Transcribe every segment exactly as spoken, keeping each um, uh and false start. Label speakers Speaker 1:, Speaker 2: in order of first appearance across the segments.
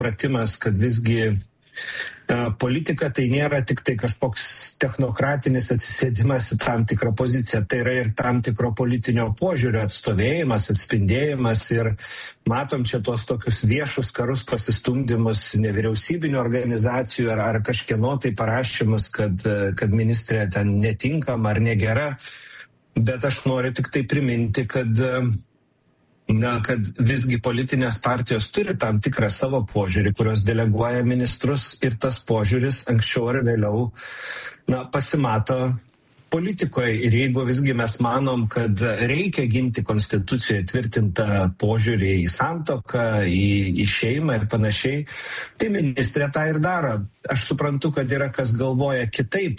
Speaker 1: supratimas, kad visgi politika tai nėra tik tai kažkoks technokratinis atsisėdimas į tam tikrą poziciją, tai yra ir tam tikro politinio požiūrio atstovėjimas, atspindėjimas ir matom čia tuos tokius viešus karus pasistumdymus nevyriausybinių organizacijų ar, ar kažkieno tai parašymus, kad, kad ministrė ten netinkama ar negera, bet aš noriu tik tai priminti, kad Na, kad visgi politinės partijos turi tam tikrą savo požiūrį, kurios deleguoja ministrus ir tas požiūris anksčiau ar vėliau na, pasimato politikoje. Ir jeigu visgi mes manom, kad reikia ginti konstitucijoje tvirtintą požiūrį į santuoką, į, į šeimą ir panašiai, tai ministrė tą ir daro. Aš suprantu, kad yra kas galvoja kitaip.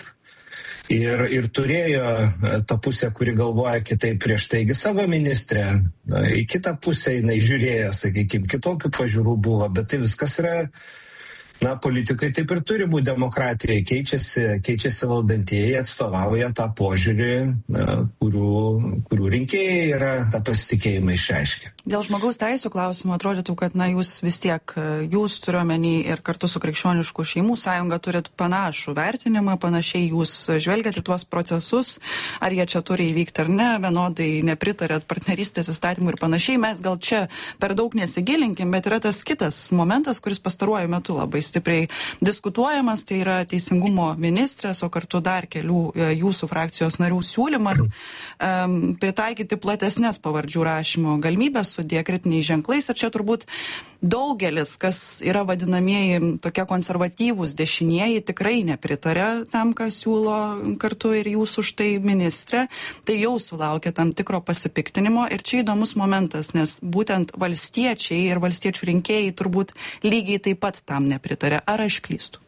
Speaker 1: Ir, ir turėjo tą pusę, kuri galvoja kitaip prieš taigi savo ministrę. Na, į kitą pusę jinai žiūrėjo, sakykime, kitokių pažiūrų buvo, bet tai viskas yra, na, politikai taip ir turi būti demokratijai. Keičiasi, keičiasi valdantieji, atstovauja tą požiūrį, na, kurių, kurių rinkėjai yra tą pasitikėjimą išreiškę.
Speaker 2: Dėl žmogaus teisų klausimų atrodytų, kad na, jūs vis tiek, jūs turiuomenį ir kartu su Krikščioniškų šeimų sąjunga turit panašų vertinimą, panašiai jūs žvelgiate tuos procesus, ar jie čia turi įvykti ar ne, vienodai nepritarėt partnerystės įstatymų ir panašiai. Mes gal čia per daug nesigilinkim, bet yra tas kitas momentas, kuris pastaruoju metu labai stipriai diskutuojamas, tai yra teisingumo ministrės, o kartu dar kelių jūsų frakcijos narių siūlymas um, pritaikyti platesnės pavardžių rašymo galimybės su diakritiniais ženklais. Ir čia turbūt daugelis, kas yra vadinamieji tokie konservatyvūs dešinieji, tikrai nepritarė tam, ką siūlo kartu ir jūsų štai ministrė. Tai jau sulaukia tam tikro pasipiktinimo. Ir čia įdomus momentas, nes būtent valstiečiai ir valstiečių rinkėjai turbūt lygiai taip pat tam nepritarė. Ar aš klystu?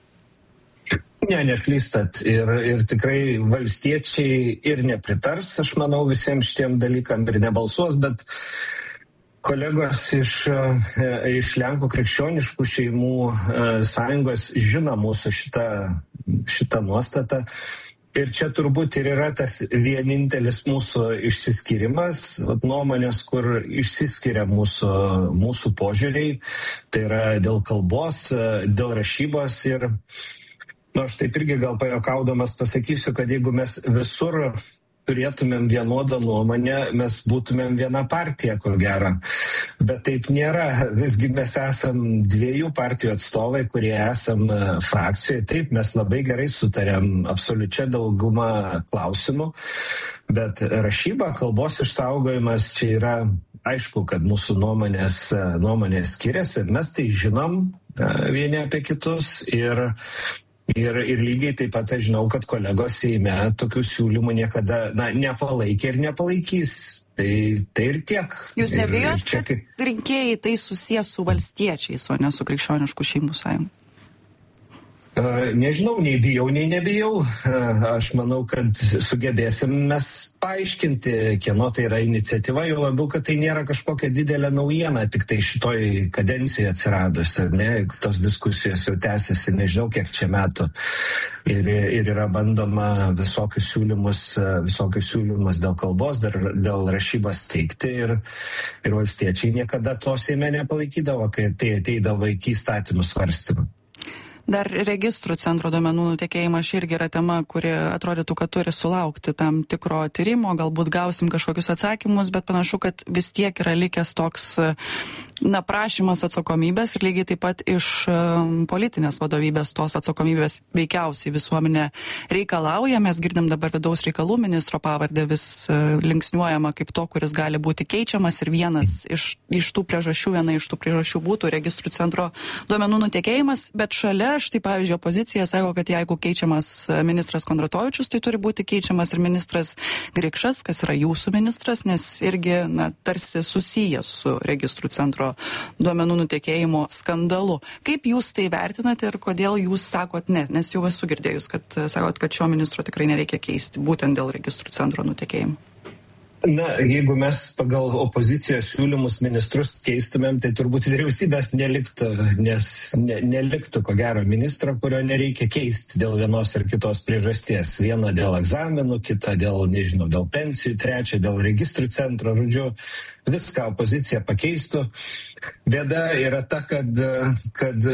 Speaker 1: Ne, neklystat. Ir, ir tikrai valstiečiai ir nepritars, aš manau, visiems šitiem dalykam ir nebalsuos, bet kolegos iš, iš Lenkų krikščioniškų šeimų sąjungos žino mūsų šitą, šitą nuostatą. Ir čia turbūt ir yra tas vienintelis mūsų išsiskyrimas, nuomonės, kur išsiskiria mūsų, mūsų požiūriai. Tai yra dėl kalbos, dėl rašybos. Ir nu, aš taip irgi gal pajokaudamas pasakysiu, kad jeigu mes visur turėtumėm vienodą nuomonę, mes būtumėm viena partija, kur gera. Bet taip nėra. Visgi mes esam dviejų partijų atstovai, kurie esam frakcijoje. Taip, mes labai gerai sutarėm absoliučia dauguma klausimų, bet rašyba, kalbos išsaugojimas čia yra aišku, kad mūsų nuomonės, nuomonės skiriasi. Mes tai žinom vieni apie kitus ir Ir, ir lygiai taip pat aš žinau, kad kolegos Seime tokių siūlymų niekada na, nepalaikė ir nepalaikys. Tai, tai ir tiek.
Speaker 2: Jūs nebijot, kad rinkėjai tai susijęs su valstiečiais, o ne su Krikščioniškų šeimų sąjunga?
Speaker 1: Nežinau, nei bijau, nei nebijau. Aš manau, kad sugebėsim mes paaiškinti, kieno tai yra iniciatyva, jau labiau, kad tai nėra kažkokia didelė naujiena, tik tai šitoj kadencijoje atsiradus, ne, tos diskusijos jau tęsiasi, nežinau, kiek čia metų. Ir, ir yra bandoma visokius siūlymus, visokius siūlymus dėl kalbos, dėl, dėl rašybos teikti ir, ir valstiečiai niekada to Seime nepalaikydavo, kai tai ateidavo iki įstatymų svarstymų.
Speaker 2: Dar registrų centro duomenų nutekėjimas irgi yra tema, kuri atrodytų, kad turi sulaukti tam tikro tyrimo, galbūt gausim kažkokius atsakymus, bet panašu, kad vis tiek yra likęs toks na, prašymas atsakomybės ir lygiai taip pat iš um, politinės vadovybės tos atsakomybės veikiausiai visuomenė reikalauja. Mes girdim dabar vidaus reikalų ministro pavardę vis uh, linksniuojama kaip to, kuris gali būti keičiamas ir vienas iš, iš tų priežasčių, viena iš tų priežasčių būtų registrų centro duomenų nutekėjimas, bet šalia štai pavyzdžiui opozicija sako, kad jeigu keičiamas ministras Kondratovičius, tai turi būti keičiamas ir ministras Grikšas, kas yra jūsų ministras, nes irgi na, tarsi susijęs su registrų centro duomenų nutekėjimo skandalu. Kaip jūs tai vertinate ir kodėl jūs sakot ne? Nes jau esu girdėjus, kad sakot, kad šio ministro tikrai nereikia keisti, būtent dėl registrų centro nutekėjimo.
Speaker 1: Na, jeigu mes pagal opozicijos siūlymus ministrus keistumėm, tai turbūt vyriausybės neliktų, nes ne, neliktų ko gero ministro, kurio nereikia keisti dėl vienos ar kitos priežasties. Viena dėl egzaminų, kita dėl, nežinau, dėl pensijų, trečia dėl registrų centro, žodžiu, viską opozicija pakeistų. Bėda yra ta, kad, kad